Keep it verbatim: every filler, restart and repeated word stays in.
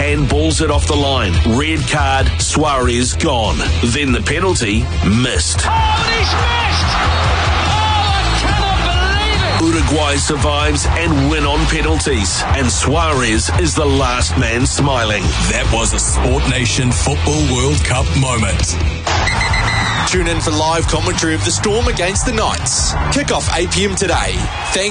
handballs it off the line. Red card, Suarez gone. Then the penalty, missed. Oh, and he's missed! Oh, I cannot believe it! Uruguay survives and win on penalties, and Suarez is the last man smiling. That was a Sport Nation Football World Cup moment. Tune in for live commentary of the Storm against the Knights. Kick off eight p m today. Thanks